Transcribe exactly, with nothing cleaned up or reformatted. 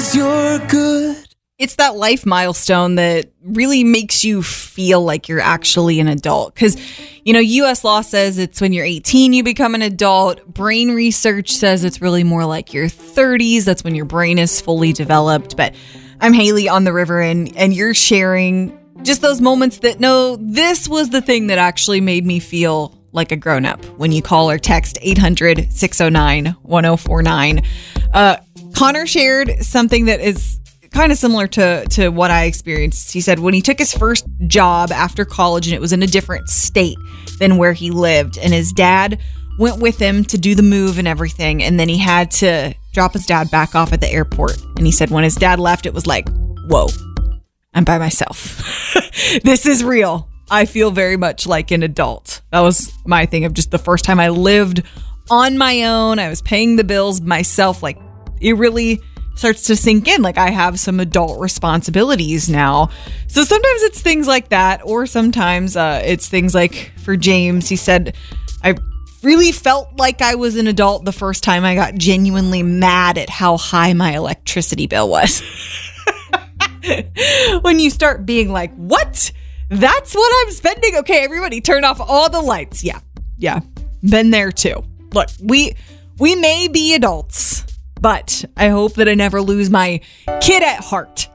'cause you're good. It's that life milestone that really makes you feel like you're actually an adult. Because, you know, U S law says it's when you're eighteen, you become an adult. Brain research says it's really more like your thirties. That's when your brain is fully developed. But I'm Haley on the river, and, and you're sharing just those moments that, no, this was the thing that actually made me feel like a grown-up. When you call or text eight hundred, six oh nine, one oh four nine. Uh, Connor shared something that is kind of similar to, to what I experienced. He said when he took his first job after college, and it was in a different state than where he lived, and his dad went with him to do the move and everything, and then he had to drop his dad back off at the airport. And he said when his dad left, it was like, whoa, I'm by myself. This is real. I feel very much like an adult. That was my thing of just the first time I lived on my own. I was paying the bills myself. Like, it really starts to sink in. Like, I have some adult responsibilities now. So sometimes it's things like that, or sometimes uh, it's things like for James, he said, I really felt like I was an adult the first time I got genuinely mad at how high my electricity bill was. When you start being like, what? That's what I'm spending? Okay, everybody turn off all the lights. Yeah, yeah, been there too. Look, we we may be adults, but I hope that I never lose my kid at heart.